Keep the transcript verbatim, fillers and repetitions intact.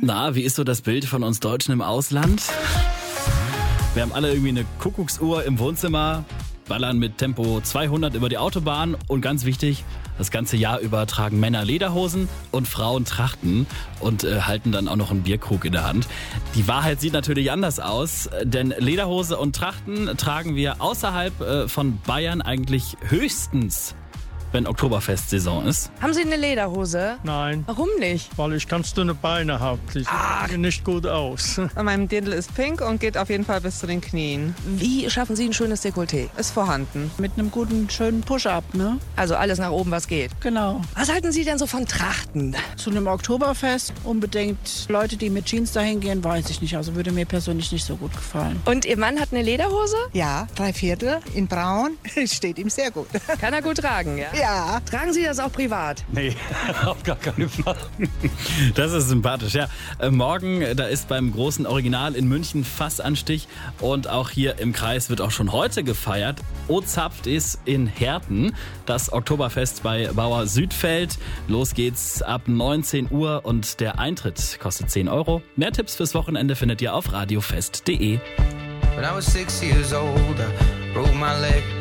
Na, wie ist so das Bild von uns Deutschen im Ausland? Wir haben alle irgendwie eine Kuckucksuhr im Wohnzimmer, ballern mit Tempo zweihundert über die Autobahn und ganz wichtig, das ganze Jahr über tragen Männer Lederhosen und Frauen Trachten und äh, halten dann auch noch einen Bierkrug in der Hand. Die Wahrheit sieht natürlich anders aus, denn Lederhose und Trachten tragen wir außerhalb äh, von Bayern eigentlich höchstens, wenn Oktoberfestsaison ist. Haben Sie eine Lederhose? Nein, Warum nicht? weil ich ganz dünne Beine habe. Die sehen nicht gut aus. An meinem Dirndl ist pink und geht auf jeden Fall bis zu den Knien. Wie schaffen Sie ein schönes Dekolleté? Ist vorhanden. Mit einem guten, schönen Push-Up, ne? Also alles nach oben, was geht. Genau. Was halten Sie denn so von Trachten? Zu einem Oktoberfest unbedingt Leute, die mit Jeans dahin gehen, weiß ich nicht. Also würde mir persönlich nicht so gut gefallen. Und Ihr Mann hat eine Lederhose? Ja, drei Viertel in braun. Steht ihm sehr gut. Kann er gut tragen, ja? Ja. Tragen Sie das auch privat? Nee, auf gar keinen Fall. Das ist sympathisch, ja. Äh, morgen, da ist beim großen Original in München Fassanstich und auch hier im Kreis wird auch schon heute gefeiert. O-Zapft ist in Herten, das Oktoberfest bei Bauer Südfeld. Los geht's ab neunzehn Uhr und der Eintritt kostet zehn Euro. Mehr Tipps fürs Wochenende findet ihr auf radiofest punkt de. When I was six years old, I broke my leg.